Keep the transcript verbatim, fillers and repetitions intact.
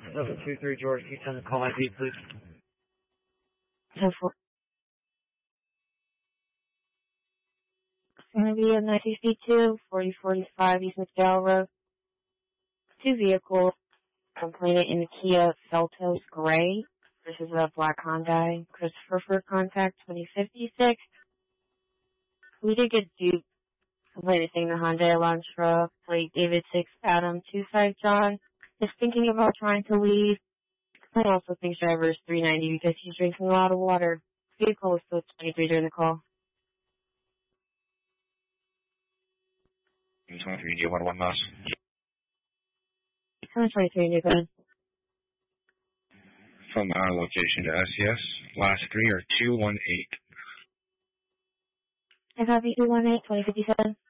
seven two three George, can you send a call I D, please? ten four. It's going to be a nine sixty-two, forty forty-five East McDowell Road. Two vehicles. Complainant in the Kia Seltos Gray versus a black Hyundai Christopher for contact twenty fifty-six. We did get duped. Complainant saying the Hyundai Elantra, plate David six Adam two five John, is thinking about trying to leave. And also thinks driver is three ninety because he's drinking a lot of water. Vehicle was still twenty-three during the call. twenty-three, do you want one last? seven twenty-three, New Glen. From our location to S C S, last three are two one eight. I copy two one eight, twenty fifty-seven.